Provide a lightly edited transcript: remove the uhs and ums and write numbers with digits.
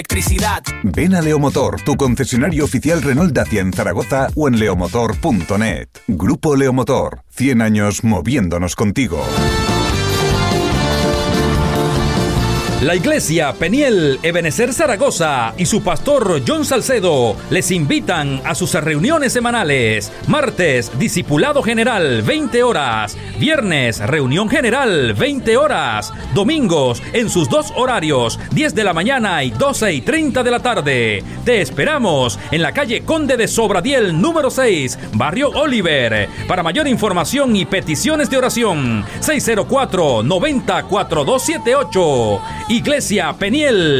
Electricidad. Ven a Leomotor, tu concesionario oficial Renault Dacia en Zaragoza o en leomotor.net. Grupo Leomotor, 100 años moviéndonos contigo. La Iglesia Peniel Ebenecer Zaragoza y su pastor John Salcedo les invitan a sus reuniones semanales. Martes, discipulado general, 20 horas. Viernes, reunión general, 20 horas. Domingos, en sus dos horarios, 10 de la mañana y 12:30 de la tarde. Te esperamos en la calle Conde de Sobradiel, número 6, Barrio Oliver. Para mayor información y peticiones de oración, 604-90-4278. Iglesia Peniel